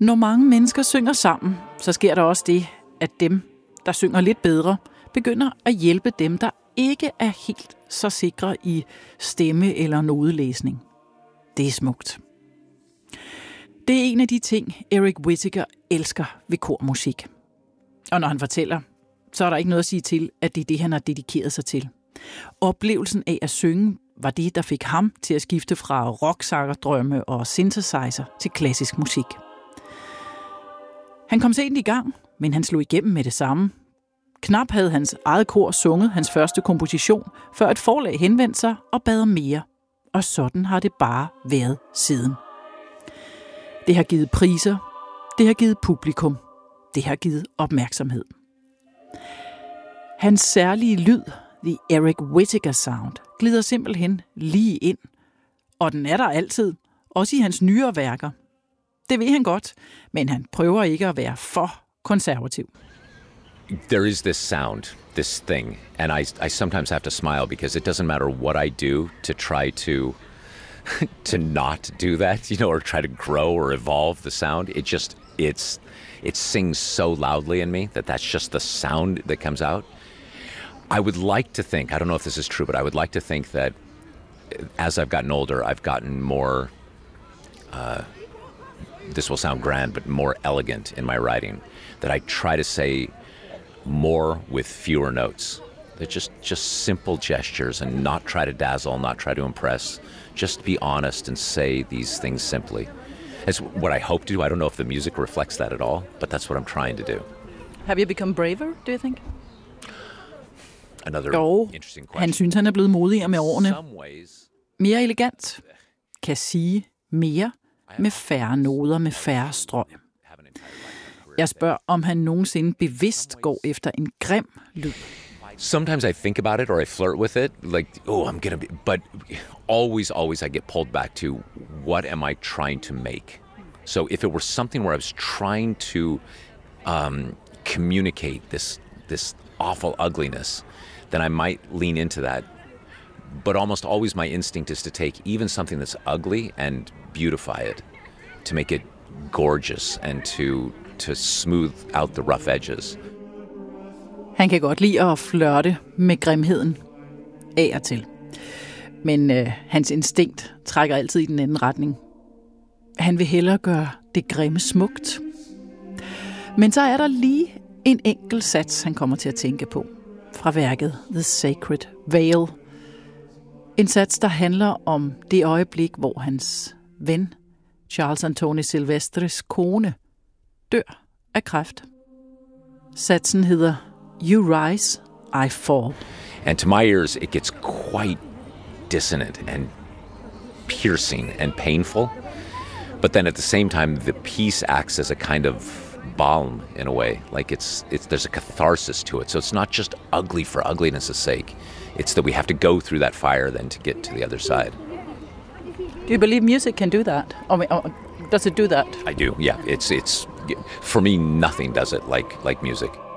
Når mange mennesker synger sammen, så sker der også det, at dem, der synger lidt bedre, begynder at hjælpe dem, der ikke er helt så sikre i stemme- eller nodelæsning. Det er smukt. Det er en af de ting, Eric Whitacre elsker ved kormusik. Og når han fortæller, så er der ikke noget at sige til, at det er det, han har dedikeret sig til. Oplevelsen af at synge var det, der fik ham til at skifte fra rocksangerdrømme og synthesizer til klassisk musik. Han kom sent i gang, men han slog igennem med det samme. Knap havde hans eget kor sunget hans første komposition, før et forlag henvendte sig og bad om mere. Og sådan har det bare været siden. Det har givet priser, det har givet publikum, det har givet opmærksomhed. Hans særlige lyd, The Eric Whitacre Sound, glider simpelthen lige ind. Og den er der altid, også i hans nyere værker. Det ved han godt, men han prøver ikke at være for konservativ. There is this sound, this thing, and I sometimes have to smile because it doesn't matter what I do to try to not do that, or try to grow or evolve the sound. It sings so loudly in me that's just the sound that comes out. I would like to think, I don't know if this is true, but I would like to think that as I've gotten older, I've gotten more, this will sound grand, but more elegant in my writing, that I try to say more with fewer notes. They're just simple gestures and not try to dazzle, not try to impress. Just be honest and say these things simply. That's what I hope to do. I don't know if the music reflects that at all, but that's what I'm trying to do. Have you become braver, do you think? Another interesting question. Han synes, han er blevet modigere med årene. Mere elegant. Kan sige mere med færre noder, med færre strøg. Jeg spørger, om han nogensinde bevidst går efter en grim lyd. Sometimes I think about it or I flirt with it, like, but always I get pulled back to what am I trying to make? So if it were something where I was trying to communicate this awful ugliness, then I might lean into that. But almost always my instinct is to take even something that's ugly and beautify it, to make it gorgeous and to smooth out the rough edges. Han kan godt lide at flirte med grimheden af og til. Men hans instinkt trækker altid i den anden retning. Han vil hellere gøre det grimme smukt. Men så er der lige en enkelt sats, han kommer til at tænke på. Fra værket The Sacred Veil. En sats, der handler om det øjeblik, hvor hans ven, Charles Anthony Silvestres kone, dør af kræft. Satsen hedder You rise, I fall. And to my ears, it gets quite dissonant and piercing and painful. But then at the same time, the piece acts as a kind of balm in a way. Like there's a catharsis to it. So it's not just ugly for ugliness' sake. It's that we have to go through that fire then to get to the other side. Do you believe music can do that? Or does it do that? I do, yeah. It's for me, nothing does it like music.